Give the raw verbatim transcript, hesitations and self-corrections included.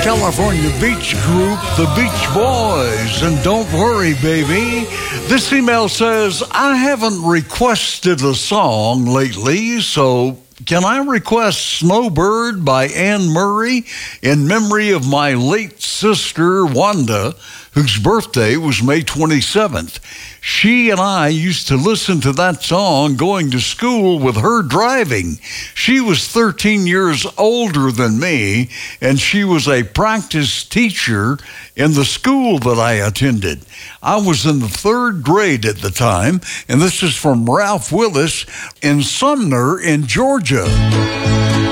California beach group, the Beach Boys. And don't worry, baby. This email says, I haven't requested a song lately, so can I request Snowbird by Anne Murray in memory of my late sister, Wanda, whose birthday was May twenty-seventh. She and I used to listen to that song going to school with her driving. She was thirteen years older than me, and she was a practice teacher in the school that I attended. I was in the third grade at the time, and this is from Ralph Willis in Sumner in Georgia.